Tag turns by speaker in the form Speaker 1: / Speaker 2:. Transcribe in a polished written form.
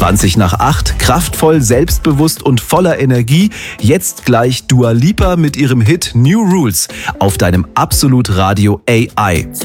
Speaker 1: 20 nach 8, kraftvoll, selbstbewusst und voller Energie. Jetzt gleich Dua Lipa mit ihrem Hit New Rules auf deinem Absolut Radio AI.